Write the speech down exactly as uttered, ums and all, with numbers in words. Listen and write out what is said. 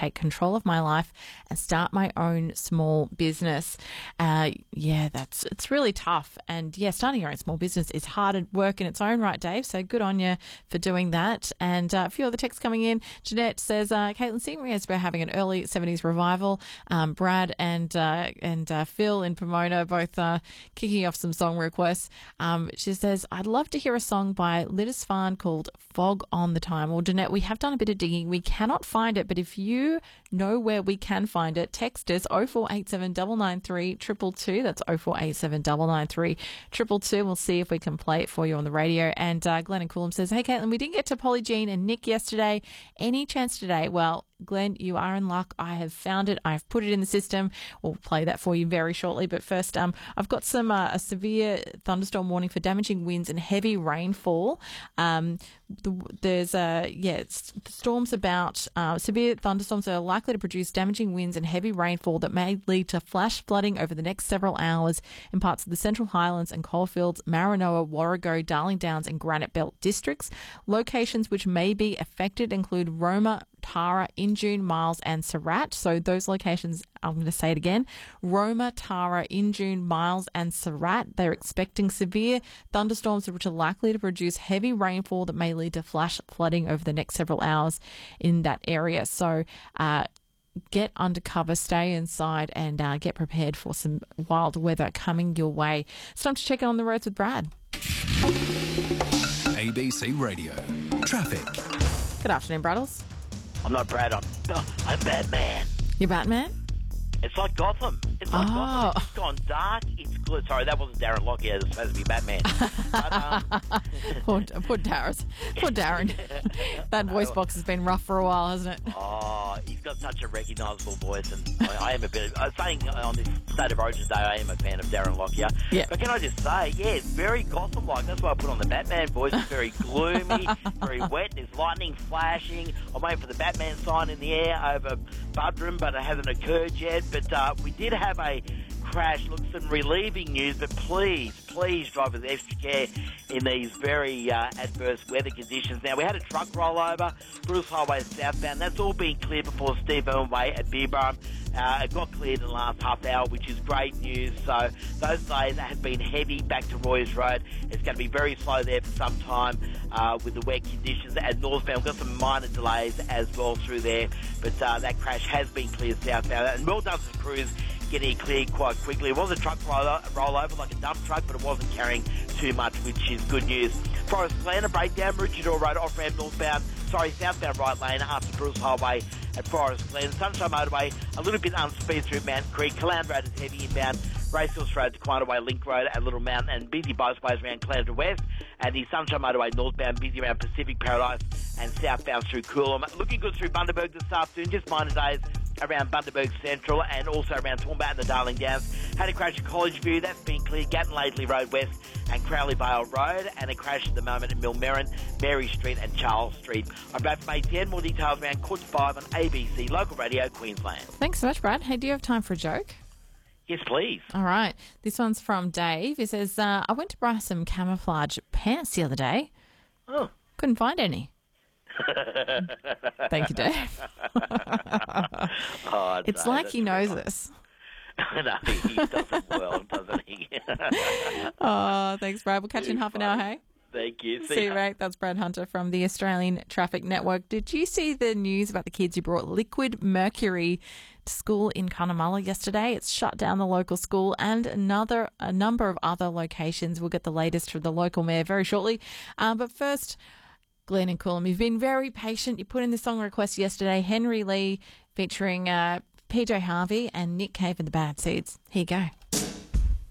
take control of my life and start my own small business. Uh, yeah, that's it's really tough. And yeah, starting your own small business is hard work in its own right, Dave. So good on you for doing that. And uh, a few other texts coming in. Jeanette says, uh, Caitlin, seeing as we're having an early seventies revival, um, Brad and uh, and uh, Phil in Pomona both uh, kicking off some song requests. Um, she says, I'd love to hear a song by Lindisfarne called Fog on the Time. Well, Jeanette, we have done a bit of digging. We cannot find it, but if you know where we can find it, text us oh four eight seven, nine nine three, two two two. That's oh four eight seven, nine nine three, two two two. We'll see if we can play it for you on the radio. And uh, Glenn and Coolum says, hey, Caitlin, we didn't get to Polly Jean and Nick yesterday. Any chance today? Well, Glenn, you are in luck. I have found it. I've put it in the system. We'll play that for you very shortly. But first, um, I've got some uh, a severe thunderstorm warning for damaging winds and heavy rainfall. Um, the, there's a yeah, it's, storms about uh, severe thunderstorms that are likely to produce damaging winds and heavy rainfall that may lead to flash flooding over the next several hours in parts of the Central Highlands and Coalfields, Maranoa, Warrego, Darling Downs, and Granite Belt districts. Locations which may be affected include Roma, Tara, Injune, Miles and Surat. So those locations, I'm going to say it again, Roma, Tara, Injune, Miles and Surat. They're expecting severe thunderstorms which are likely to produce heavy rainfall that may lead to flash flooding over the next several hours in that area. So uh, get under cover, stay inside and uh, get prepared for some wild weather coming your way. It's time to check in on the roads with Brad. A B C Radio. Traffic. Good afternoon, Braddles. I'm not Brad, I'm, oh, I'm Batman. You're Batman? It's like Gotham. It's like Oh. Gotham. It's gone dark. It's good. Sorry, that wasn't Darren Lockyer. It was supposed to be Batman. But, um, Poor, poor Darren. Poor Darren. That voice box has been rough for a while, hasn't it? oh, he's got such a recognisable voice, and I, I am a bit. I was saying on this State of Origin Day, I am a fan of Darren Lockyer. Yeah. But can I just say, yeah, it's very Gotham-like. That's why I put on the Batman voice. It's very gloomy, very wet. There's lightning flashing. I'm waiting for the Batman sign in the air over Budrum, but it hasn't occurred yet. But uh, we did have a crash. Look, some relieving news, but please, please drive with extra care in these very uh, adverse weather conditions. Now, we had a truck rollover, Bruce Highway southbound. That's all been cleared before Steve Irwin Way at Beerburn. Uh, it got cleared in the last half hour, which is great news. So those delays have been heavy back to Roy's Road. It's going to be very slow there for some time uh, with the wet conditions. At northbound, we've got some minor delays as well through there. But uh, that crash has been cleared southbound. And well done to the crews getting it cleared quite quickly. It was a truck rollover, like a dump truck, but it wasn't carrying too much, which is good news. Forest Glen, a breakdown, Maroochydore Road, off-ramp northbound, sorry, southbound right lane after Bruce Highway at Forest Glen. Sunshine Motorway, a little bit unspeed through Mount Creek. Caloundra Road is heavy inbound. Racehorse Road to Quina Way, Link Road at Little Mountain, and busy both ways around Caloundra West. And the Sunshine Motorway northbound, busy around Pacific Paradise and southbound through Coolum. Looking good through Bundaberg this afternoon, just minor days around Bundaberg Central and also around Toowoomba and the Darling Downs. Had a crash at College View, that's been cleared. Gatton Laidley Road West and Crowley Vale Road, and a crash at the moment at Millmerran, Mary Street and Charles Street. I'm Brad from A T N. More details around quarter to five on A B C Local Radio Queensland. Thanks so much, Brad. Hey, do you have time for a joke? Yes, please. All right. This one's from Dave. He says, uh, I went to buy some camouflage pants the other day. Oh. Couldn't find any. Thank you, Dave. oh, it's no, like he knows us. no, he doesn't well, doesn't he? Oh, thanks, Brad. We'll catch you in half an hour, hey? Thank you. See, see you, mate. That's Brad Hunter from the Australian Traffic Network. Did you see the news about the kids who brought liquid mercury to school in Cunnamulla yesterday? It's shut down the local school and another a number of other locations. We'll get the latest from the local mayor very shortly. Uh, but first, Glenn and Coolum, you've been very patient. You put in the song request yesterday, Henry Lee featuring uh, P J Harvey and Nick Cave and the Bad Seeds. Here you go.